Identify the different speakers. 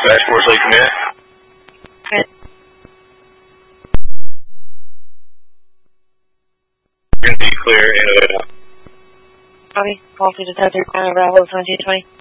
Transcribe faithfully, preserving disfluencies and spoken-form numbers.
Speaker 1: Dashboard, so you come in.
Speaker 2: Okay.
Speaker 1: You're going to be clear in a...
Speaker 2: Copy. Call for detector, Bravo seventeen twenty.